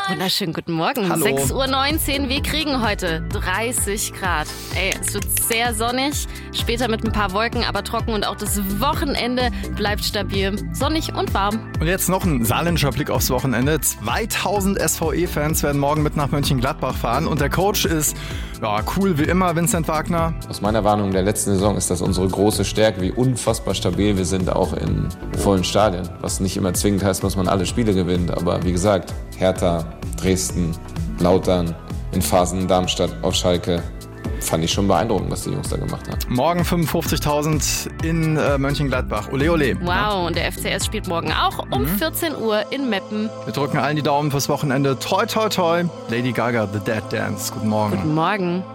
Wunderschönen guten Morgen. Hallo. 6:19 Uhr. Wir kriegen heute 30 Grad. Es wird sehr sonnig, später mit ein paar Wolken, aber trocken und auch das Wochenende bleibt stabil, sonnig und warm. Und jetzt noch ein saarländischer Blick aufs Wochenende. 2000 SVE-Fans werden morgen mit nach Mönchengladbach fahren und der Coach ist cool wie immer, Vincent Wagner. Aus meiner Warnung der letzten Saison ist das unsere große Stärke, wie unfassbar stabil wir sind, auch in vollen Stadien. Was nicht immer zwingend heißt, dass man alle Spiele gewinnt, aber wie gesagt, Hertha, Dresden, Lautern, in Phasen Darmstadt, auf Schalke. Fand ich schon beeindruckend, was die Jungs da gemacht haben. Morgen 55.000 in Mönchengladbach. Ole, ole. Wow, und der FCS spielt morgen auch um 14 Uhr in Meppen. Wir drücken allen die Daumen fürs Wochenende. Toi, toi, toi. Lady Gaga, The Dead Dance. Guten Morgen. Guten Morgen.